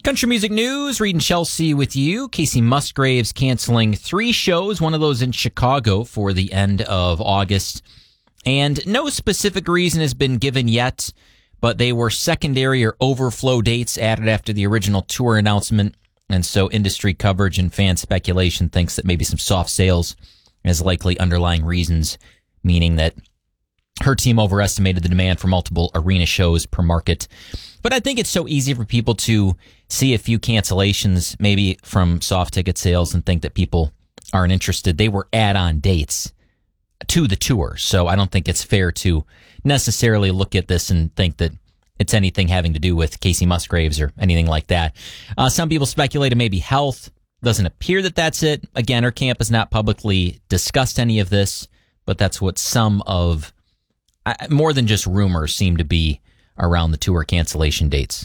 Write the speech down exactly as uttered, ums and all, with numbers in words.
Country music news, Reed and Chelsea with you. Casey Musgraves canceling three shows, one of those in Chicago for the end of August. And no specific reason has been given yet, but they were secondary or overflow dates added after the original tour announcement. And so industry coverage and fan speculation thinks that maybe some soft sales as likely underlying reasons, meaning that her team overestimated the demand for multiple arena shows per market. But I think it's so easy for people to see a few cancellations, maybe from soft ticket sales, and think that people aren't interested. They were add-on dates to the tour, so I don't think it's fair to necessarily look at this and think that it's anything having to do with Casey Musgraves or anything like that. Uh, some people speculated maybe health. Doesn't appear that that's it. Again, her camp has not publicly discussed any of this, but that's what some of, uh, more than just rumors, seem to be around the tour cancellation dates.